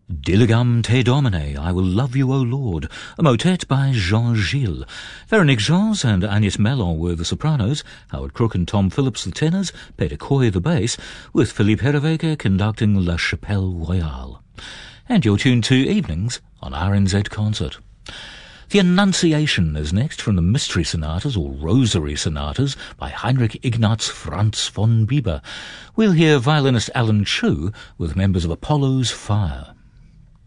Diligam te Domine, I Will Love You, O Lord, a motet by Jean Gilles. Véronique Gens and Agnès Mellon were the sopranos, Howard Crook and Tom Phillips the tenors, Peter Coy the bass, with Philippe Herreweghe conducting La Chapelle Royale. And you're tuned to Evenings on RNZ Concert. The Annunciation is next from the Mystery Sonatas, or Rosary Sonatas, by Heinrich Ignaz Franz von Bieber. We'll hear violinist Alan Chu with members of Apollo's Fire.